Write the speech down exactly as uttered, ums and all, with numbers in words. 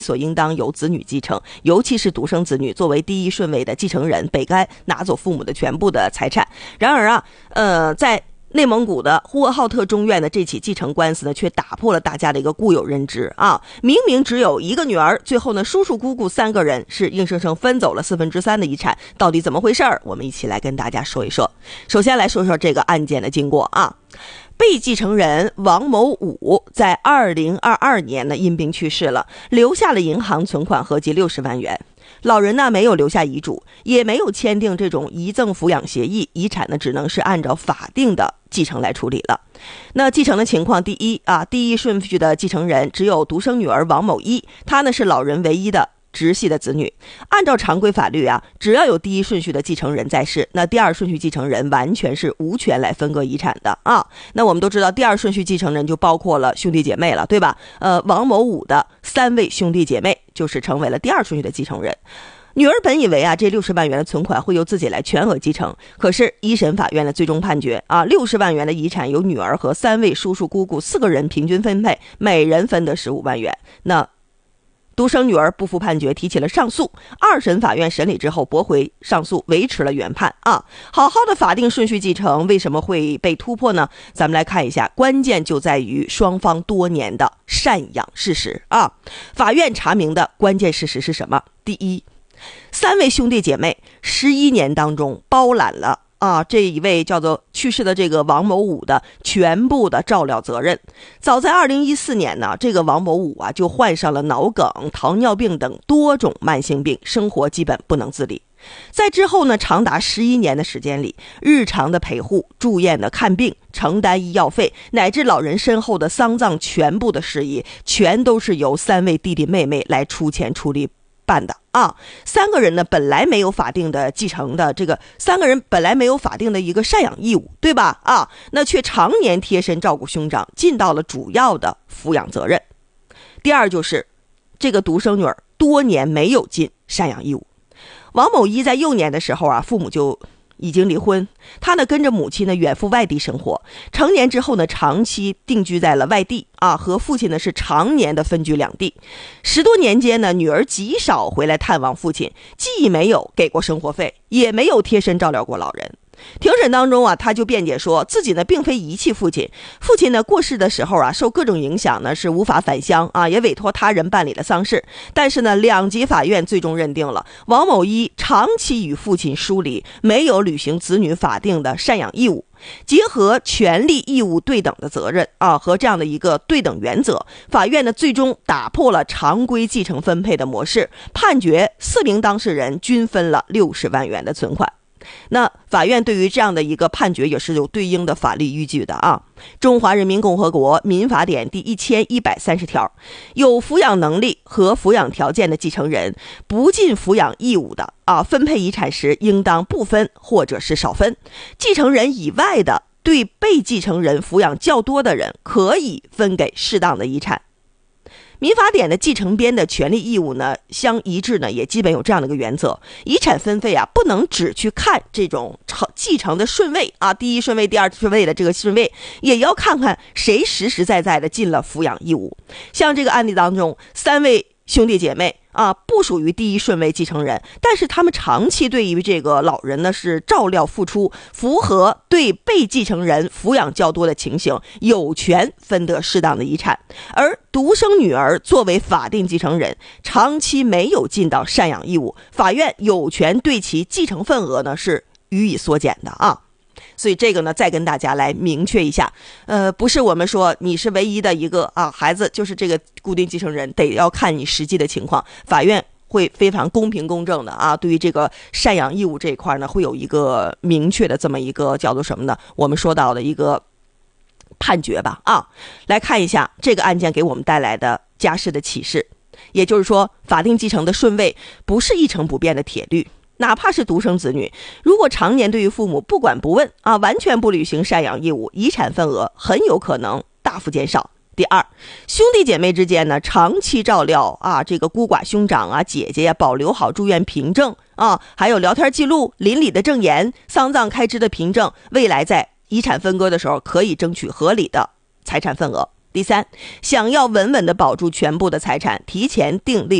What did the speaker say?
所应当由子女继承，尤其是独生子女作为第一顺位的继承人，本该拿走父母的全部的财产。然而啊，呃，在内蒙古的呼和浩特中院的这起继承官司呢，却打破了大家的一个固有认知啊！明明只有一个女儿，最后呢，叔叔姑姑三个人是硬生生分走了四分之三的遗产，到底怎么回事儿？我们一起来跟大家说一说。首先来说说这个案件的经过啊。被继承人王某武在二零二二年呢因病去世了，留下了银行存款合计六十万元。老人呢没有留下遗嘱，也没有签订这种遗赠抚养协议，遗产呢只能是按照法定的继承来处理了。那继承的情况，第一啊，第一顺序的继承人只有独生女儿王某一，她呢是老人唯一的直系的子女。按照常规法律啊，只要有第一顺序的继承人在世，那第二顺序继承人完全是无权来分割遗产的啊。那我们都知道，第二顺序继承人就包括了兄弟姐妹了，对吧？呃，王某武的三位兄弟姐妹就是成为了第二顺序的继承人。女儿本以为啊，这六十万元的存款会由自己来全额继承，可是一审法院的最终判决啊，六十万元的遗产由女儿和三位叔叔姑姑四个人平均分配，每人分得十五万元。那独生女儿不服判决，提起了上诉。二审法院审理之后驳回上诉，维持了原判啊。好好的法定顺序继承为什么会被突破呢？咱们来看一下，关键就在于双方多年的赡养事实啊。法院查明的关键事实是什么？第一，三位兄弟姐妹十一年当中包揽了啊，这一位叫做去世的这个王某武的全部的照料责任。早在二零一四年呢，这个王某武啊就患上了脑梗、糖尿病等多种慢性病，生活基本不能自理。在之后呢，长达十一年的时间里，日常的陪护、住院的看病、承担医药费，乃至老人身后的丧葬全部的事宜，全都是由三位弟弟妹妹来出钱出力办的啊。三个人呢本来没有法定的继承的这个三个人本来没有法定的一个赡养义务，对吧？啊，那却常年贴身照顾兄长，尽到了主要的抚养责任。第二就是这个独生女儿多年没有尽赡养义务。王某一在幼年的时候啊，父母就已经离婚，他呢跟着母亲呢远赴外地生活，成年之后呢长期定居在了外地啊，和父亲呢是常年的分居两地。十多年间呢，女儿极少回来探望父亲，既没有给过生活费，也没有贴身照料过老人。庭审当中啊，他就辩解说自己呢并非遗弃父亲，父亲呢过世的时候啊，受各种影响呢是无法返乡啊，也委托他人办理了丧事。但是呢，两级法院最终认定了王某一长期与父亲疏离，没有履行子女法定的赡养义务。结合权利义务对等的责任啊和这样的一个对等原则，法院呢最终打破了常规继承分配的模式，判决四名当事人均分了六十万元的存款。那法院对于这样的一个判决也是有对应的法律依据的啊。中华人民共和国民法典第一千一百三十条，有抚养能力和抚养条件的继承人，不尽抚养义务的啊，分配遗产时应当不分或者是少分。继承人以外的对被继承人抚养较多的人，可以分给适当的遗产。民法典的继承编的权利义务呢相一致呢，也基本有这样的一个原则：遗产分配啊，不能只去看这种继承的顺位啊，第一顺位、第二顺位的这个顺位，也要看看谁实实在在的尽了抚养义务。像这个案例当中，三位兄弟姐妹啊，不属于第一顺位继承人，但是他们长期对于这个老人呢是照料付出，符合对被继承人抚养较多的情形，有权分得适当的遗产。而独生女儿作为法定继承人，长期没有尽到赡养义务，法院有权对其继承份额呢是予以缩减的啊。所以这个呢，再跟大家来明确一下，呃，不是我们说你是唯一的一个啊孩子，就是这个固定继承人，得要看你实际的情况，法院会非常公平公正的啊，对于这个赡养义务这一块呢，会有一个明确的这么一个叫做什么呢？我们说到的一个判决吧啊，来看一下这个案件给我们带来的家事的启示，也就是说，法定继承的顺位不是一成不变的铁律。哪怕是独生子女，如果常年对于父母不管不问啊，完全不履行赡养义务，遗产份额很有可能大幅减少。第二，兄弟姐妹之间呢，长期照料啊，这个孤寡兄长啊、姐姐呀、啊，保留好住院凭证啊，还有聊天记录、邻里的证言、丧葬开支的凭证，未来在遗产分割的时候可以争取合理的财产份额。 第三，想要稳稳地保住全部的财产，提前订立